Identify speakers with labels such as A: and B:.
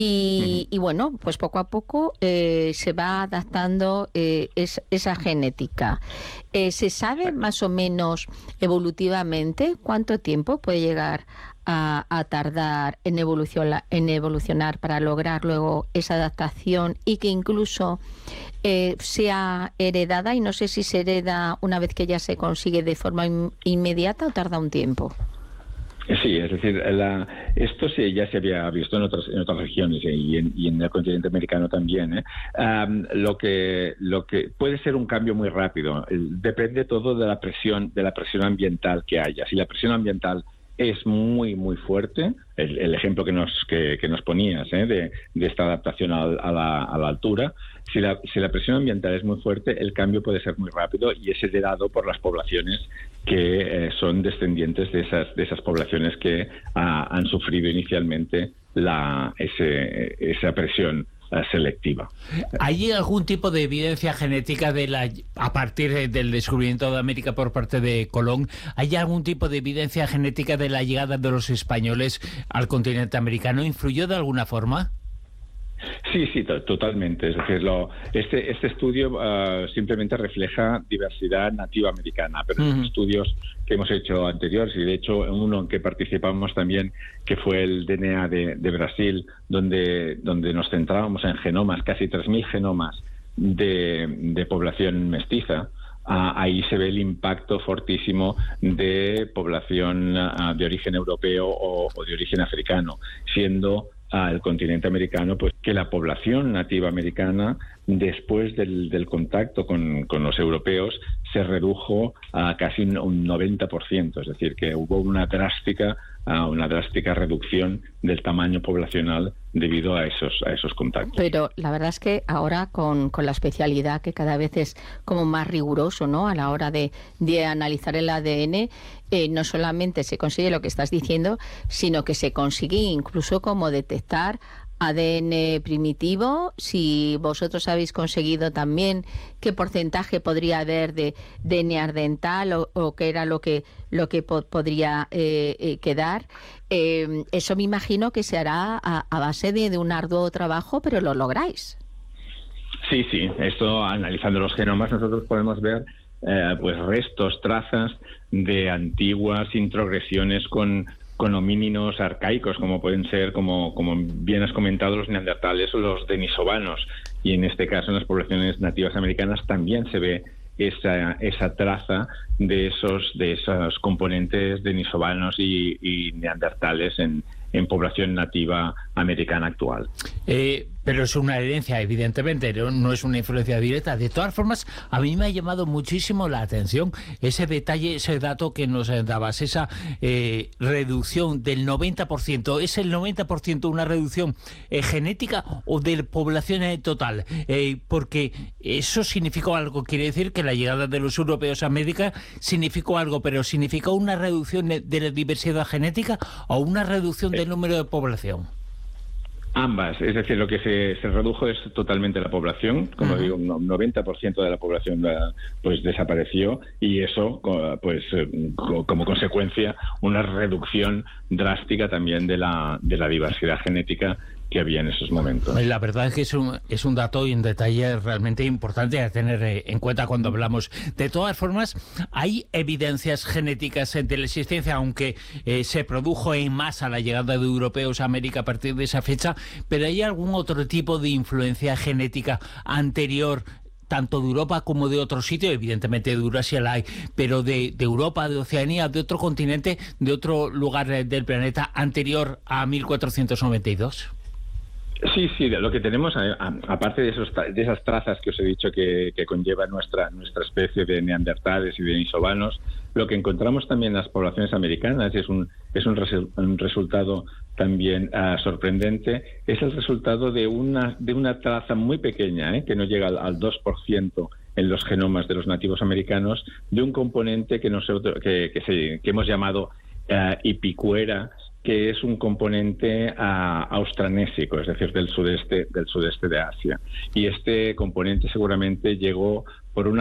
A: Y bueno, pues poco a poco se va adaptando esa genética. ¿Se sabe más o menos evolutivamente cuánto tiempo puede llegar a tardar en evolucionar para lograr luego esa adaptación y que incluso sea heredada? Y no sé si se hereda una vez que ya se consigue de forma inmediata o tarda un tiempo.
B: Sí, es decir, esto sí, ya se había visto en otras regiones y en el continente americano también. Lo que puede ser un cambio muy rápido. Depende todo de la presión ambiental que haya. Si la presión ambiental es muy muy fuerte, el ejemplo que nos ponías de esta adaptación a la altura, si la presión ambiental es muy fuerte, el cambio puede ser muy rápido y es heredado por las poblaciones que son descendientes de esas poblaciones que han sufrido inicialmente esa presión selectiva.
C: ¿Hay algún tipo de evidencia genética a partir del descubrimiento de América por parte de Colón? ¿Hay algún tipo de evidencia genética de la llegada de los españoles al continente americano? ¿Influyó de alguna forma?
B: Sí, totalmente. Es decir, este estudio simplemente refleja diversidad nativa americana, pero los estudios que hemos hecho anteriores, y de hecho uno en que participamos también, que fue el DNA de Brasil, donde nos centrábamos en genomas, casi 3.000 genomas de población mestiza. Ahí se ve el impacto fortísimo de población de origen europeo o de origen africano, siendo al continente americano, pues que la población nativa americana, después del contacto con los europeos, se redujo a casi un 90%, es decir, que hubo una drástica reducción del tamaño poblacional debido a esos contactos.
A: Pero la verdad es que ahora con la especialidad que cada vez es como más riguroso, ¿no?, a la hora de analizar el ADN, no solamente se consigue lo que estás diciendo, sino que se consigue incluso como detectar ADN primitivo. Si vosotros habéis conseguido también qué porcentaje podría haber de neandertal o qué era lo que podría quedar, eso me imagino que se hará a base de un arduo trabajo, pero lo lográis.
B: Sí, esto, analizando los genomas, nosotros podemos ver pues restos, trazas de antiguas introgresiones con homínidos arcaicos, como pueden ser, como bien has comentado, los neandertales o los denisovanos. Y en este caso, en las poblaciones nativas americanas también se ve esa traza de esos componentes denisovanos y neandertales en población nativa americana actual.
C: Pero es una herencia, evidentemente, no es una influencia directa. De todas formas, a mí me ha llamado muchísimo la atención ese detalle, ese dato que nos dabas, esa reducción del 90%. ¿Es el 90% una reducción genética o de población total? Porque eso significó algo. Quiere decir que la llegada de los europeos a América significó algo, pero ¿significó una reducción de la diversidad genética o una reducción del número de población?
B: Ambas, es decir, lo que se redujo es totalmente la población, como digo, un 90% de la población pues desapareció, y eso pues como consecuencia una reducción drástica también de la diversidad genética que había en esos momentos.
C: La verdad es que es un dato y un detalle realmente importante a tener en cuenta cuando hablamos. De todas formas, hay evidencias genéticas de la existencia, aunque se produjo en masa la llegada de europeos a América a partir de esa fecha, pero ¿hay algún otro tipo de influencia genética anterior, tanto de Europa como de otro sitio? Evidentemente de Eurasia la hay, pero de Europa, de Oceanía, de otro continente, de otro lugar del planeta anterior a 1492?
B: Sí, lo que tenemos, aparte de esas trazas que os he dicho que conlleva nuestra especie de neandertales y denisovanos, lo que encontramos también en las poblaciones americanas, es un resultado también sorprendente, es el resultado de una traza muy pequeña, que no llega al 2% en los genomas de los nativos americanos, de un componente que hemos llamado Ipiquera, que es un componente austranésico, es decir, del sudeste de Asia. Y este componente seguramente llegó